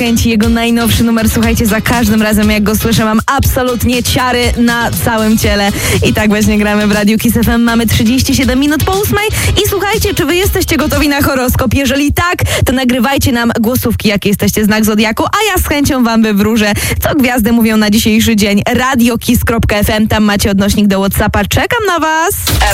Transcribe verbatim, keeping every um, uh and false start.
kręci jego najnowszy numer. Słuchajcie, za każdym razem jak go słyszę, mam absolutnie ciary na całym ciele. I tak właśnie gramy w Radiu Kiss F M. Mamy trzydzieści siedem minut po ósmej i słuchajcie, czy wy jesteście gotowi na horoskop? Jeżeli tak, to nagrywajcie nam głosówki, jakie jesteście znak Zodiaku, a ja z chęcią wam wywróżę, co gwiazdy mówią na dzisiejszy dzień. radio kiss kropka f m, tam macie odnośnik do WhatsAppa. Czekam na was!